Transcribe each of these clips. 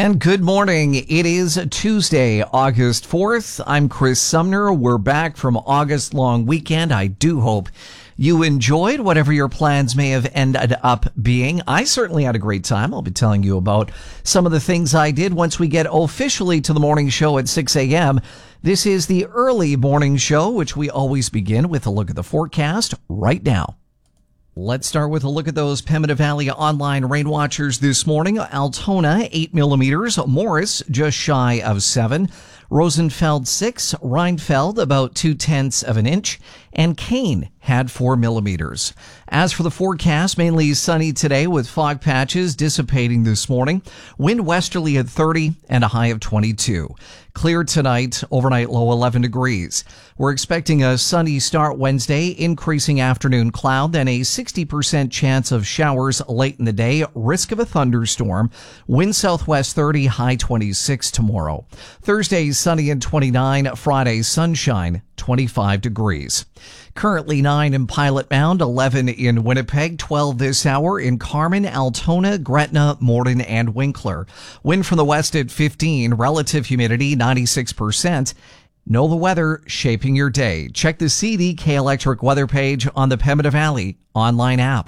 And good morning. It is Tuesday, August 4th. I'm Chris Sumner. We're back from August long weekend. I do hope you enjoyed whatever your plans may have ended up being. I certainly had a great time. I'll be telling you about some of the things I did once we get officially to the morning show at 6 a.m. This is the early morning show, which we always begin with a look at the forecast right now. Let's start with a look at those Pembina Valley online rain watchers this morning. Altona, 8 millimeters. Morris, just shy of 7. Rosenfeld, 6. Reinfeld, about 0.2 of an inch. And Kane had 4 millimeters. As for the forecast, mainly sunny today with fog patches dissipating this morning. Wind westerly at 30 and a high of 22. Clear tonight, overnight low 11 degrees. We're expecting a sunny start Wednesday, increasing afternoon cloud, then a 60% chance of showers late in the day, risk of a thunderstorm. Wind southwest 30, high 26 tomorrow. Thursday, sunny and 29. Friday, sunshine, 25 degrees. Currently 9 in Pilot Mound, 11 in Winnipeg, 12 this hour in Carman, Altona, Gretna, Morden, and Winkler. Wind from the west at 15, relative humidity 96%. Know the weather shaping your day. Check the CDK Electric weather page on the Pembina Valley online app.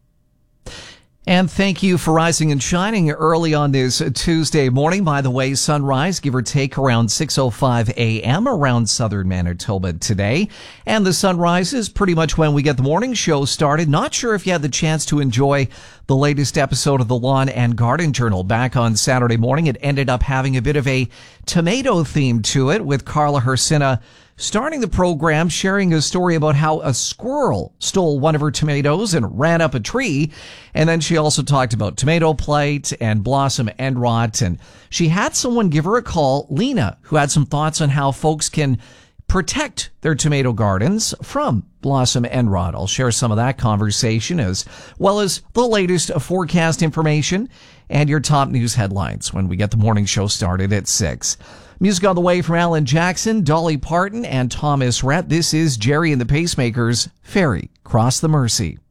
And thank you for rising and shining early on this Tuesday morning. By the way, sunrise, give or take, around 6:05 a.m. around southern Manitoba today. And the sunrise is pretty much when we get the morning show started. Not sure if you had the chance to enjoy the latest episode of the Lawn and Garden Journal back on Saturday morning. It ended up having a bit of a tomato theme to it, with Carla Hersina starting the program, sharing a story about how a squirrel stole one of her tomatoes and ran up a tree. And then she also talked about tomato blight and blossom end rot. And she had someone give her a call, Lena, who had some thoughts on how folks can protect their tomato gardens from blossom end rot. I'll share some of that conversation as well as the latest forecast information and your top news headlines when we get the morning show started at 6. Music on the way from Alan Jackson, Dolly Parton, and Thomas Rhett. This is Jerry and the Pacemakers, Ferry Cross the Mersey.